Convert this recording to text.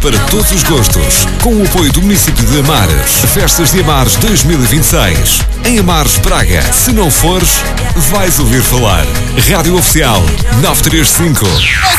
para todos os gostos, com o apoio do município de Amares. Festas de Amares 2026. Em Amares, Braga. Se não fores, vais ouvir falar. Rádio Oficial 935.